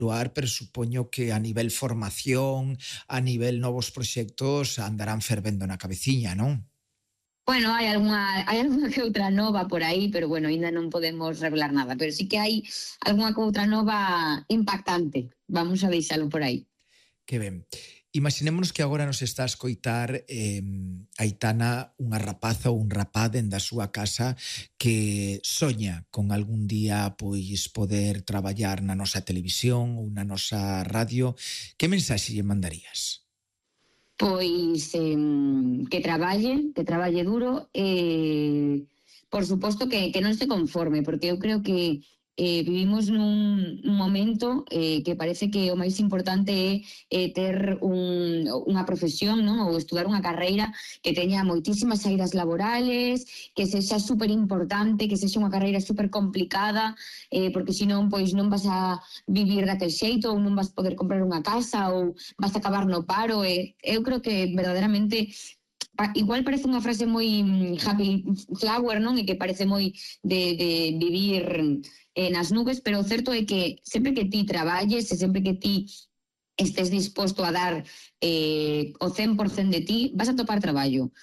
continuar, pero supoño que a nivel formación, a nivel novos proxectos, andarán fervendo na cabeciña, non? Bueno, hai algunha que outra nova por aí, pero bueno, ainda non podemos revelar nada, pero sí que hai algunha que outra nova impactante. Vamos a deixalo por aí. Que ben. Imaginémonos que agora nos está a escoitar Aitana, unha rapaza ou un rapaz dende a súa casa que soña con algún día pois poder traballar na nosa televisión ou na nosa radio. Que mensaxe lle mandarías? Pois que traballe duro por suposto que non se conforme, porque eu creo que vivimos nun momento que parece que o máis importante é ter unha profesión, non? Ou estudar unha carreira que teña moitísimas saídas laborales, que sexa super importante, que sexa unha carreira super complicada, porque senón pois non vas a vivir daquel xeito ou non vas poder comprar unha casa ou vas a acabar no paro. Eu creo que verdadeiramente igual parece unha frase moi happy flower, non? E que parece moi de vivir nas nubes, pero o certo é que sempre que ti traballes e sempre que ti estés disposto a dar o 100% de ti, vas a topar traballo.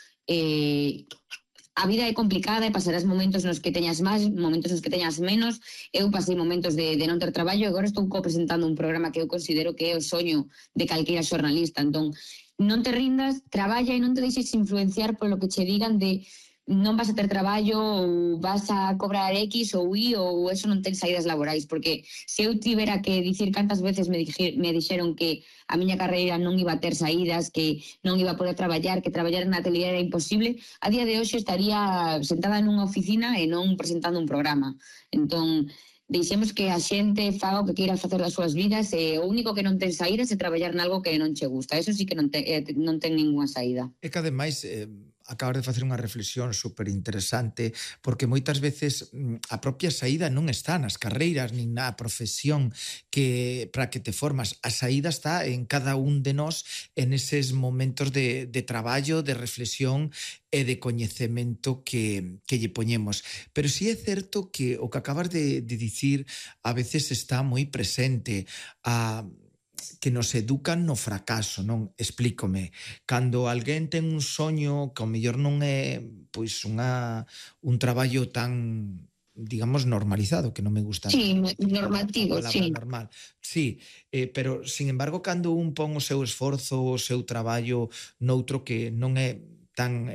A vida é complicada e pasarás momentos nos que teñas máis, momentos nos que teñas menos. Eu pasei momentos de non ter traballo e agora estou presentando un programa que eu considero que é o soño de calquera xornalista. Entón, non te rindas, traballa e non te deixes influenciar polo que che digan de non vas a ter traballo ou vas a cobrar X ou Y ou eso non ten saídas laborais, porque se eu tivera que dicir cantas veces me dixeron que a miña carreira non iba a ter saídas, que non iba a poder traballar, que traballar na tele era imposible, a día de hoxe estaría sentada nunha oficina e non presentando un programa. Entón, deixemos que a xente faga o que queira facer das súas vidas e o único que non ten saídas é traballar nalgo que non che gusta. Eso sí que non ten ninguna saída. É que ademais acabas de facer unha reflexión super interesante, porque moitas veces a propia saída non está nas carreiras nin na profesión que para que te formas. A saída está en cada un de nós en eses momentos de traballo, de reflexión e de coñecemento que lle poñemos. Pero si é certo que o que acabas de dicir a veces está moi presente que nos educan no fracaso, non? Explícome. Cando alguén ten un soño que ao mellor non é pois un traballo tan, digamos, normalizado, que non me gusta sí, normativo, a palabra sí. normal. Sí, pero, sin embargo, cando un pon o seu esforzo, o seu traballo noutro que non é tan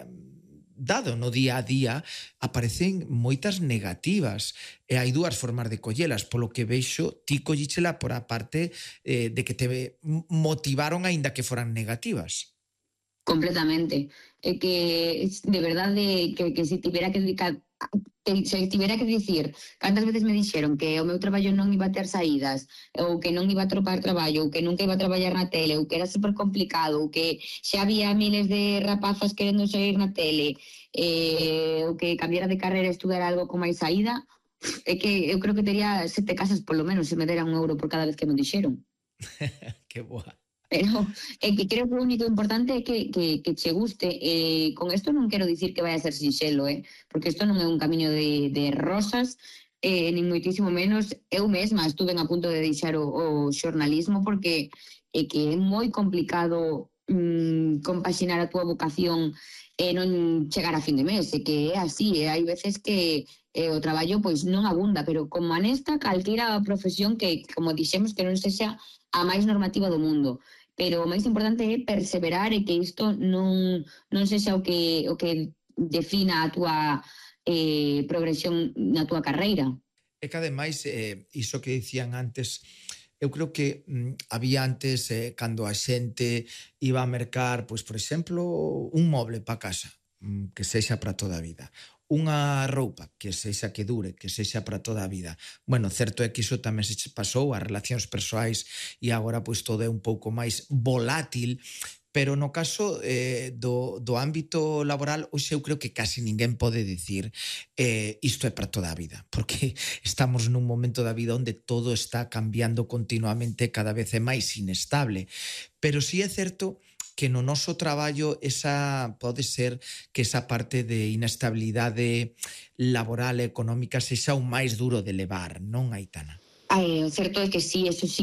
dado no día a día, aparecen moitas negativas e hai dúas formas de collelas. Polo que vexo, ti collíchela por a parte de que te motivaron aínda que foran negativas. Completamente. Que de verdade que se tivera que dedicar, se tivera que dicir cantas veces me dixeron que o meu traballo non iba a ter saídas ou que non iba a tropar traballo ou que nunca iba a traballar na tele ou que era super complicado ou que xa había miles de rapazas querendo sair na tele ou que cambiara de carreira e estudar algo con máis saída, é que eu creo que tería 7 casas polo menos se me dera €1 por cada vez que me dixeron. Que boa. Pero que creo que o único importante é que che guste. Con isto non quero dicir que vai a ser sinxelo, porque isto non é un camiño de rosas, nin moitísimo menos. Eu mesma estuve a punto de deixar o xornalismo porque é que é moi complicado compaxinar a túa vocación e non chegar a fin de mes. É que é así, hai veces que o traballo pois non abunda, pero como anesta calquera profesión que, como dixemos, que non sexa a máis normativa do mundo. Pero o máis importante é perseverar e que isto non sexa o que defina a túa progresión na túa carreira. É que ademais, iso que dicían antes, eu creo que había antes, cando a xente iba a mercar, pois, por exemplo, un moble para casa, que sexa para toda a vida. Unha roupa que sexa que dure, que sexa para toda a vida. Bueno, certo é que iso tamén se pasou as relacións persoais e agora pois todo é un pouco máis volátil, pero no caso do ámbito laboral, hoxe eu creo que casi ninguén pode dicir isto é para toda a vida, porque estamos nun momento da vida onde todo está cambiando continuamente, cada vez é máis inestable. Pero si é certo que no noso traballo esa pode ser que esa parte de inestabilidade laboral e económica sexa o máis duro de levar, non, Aitana? O certo é que sí, eso sí